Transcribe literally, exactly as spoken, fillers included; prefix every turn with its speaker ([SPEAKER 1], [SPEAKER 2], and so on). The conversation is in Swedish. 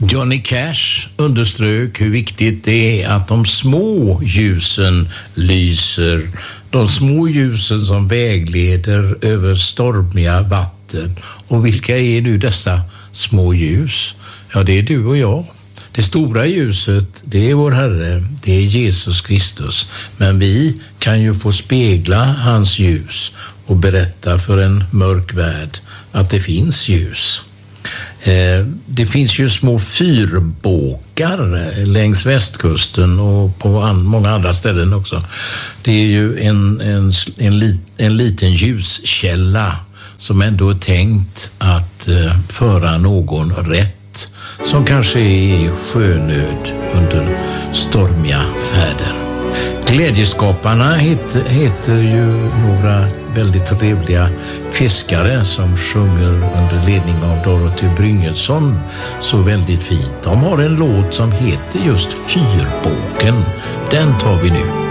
[SPEAKER 1] Johnny Cash underströk hur viktigt det är att de små ljusen lyser. De små ljusen som vägleder över stormiga vatten. Och vilka är nu dessa små ljus? Ja, det är du och jag. Det stora ljuset, det är vår Herre, det är Jesus Kristus. Men vi kan ju få spegla hans ljus och berätta för en mörk värld att det finns ljus. Eh, det finns ju små fyrbåkar längs västkusten och på an- många andra ställen också. Det är ju en, en, en, li- en liten ljuskälla som ändå är tänkt att eh, föra någon rätt som kanske är i sjönöd under stormiga färder. Glädjeskaparna heter, heter ju några väldigt trevliga fiskare som sjunger under ledning av Dorothy Bryngelsson så väldigt fint. De har en låt som heter just Fyrbåken. Den tar vi nu.